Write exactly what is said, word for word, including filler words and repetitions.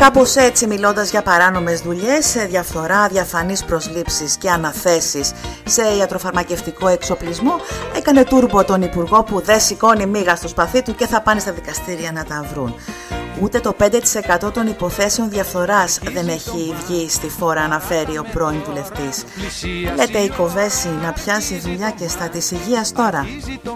Κάπως έτσι, μιλώντας για παράνομες δουλειές, διαφθορά, διαφανείς προσλήψεις και αναθέσεις σε ιατροφαρμακευτικό εξοπλισμό, έκανε τούρμπο τον υπουργό που δεν σηκώνει μίγα στο σπαθί του και θα πάνε στα δικαστήρια να τα βρουν. Ούτε το πέντε τοις εκατό των υποθέσεων διαφθοράς δεν έχει βγει στη φόρα, αναφέρει ο πρώην βουλευτής. Λέτε η Κοβέση να πιάσει δουλειά και στα της υγείας τώρα.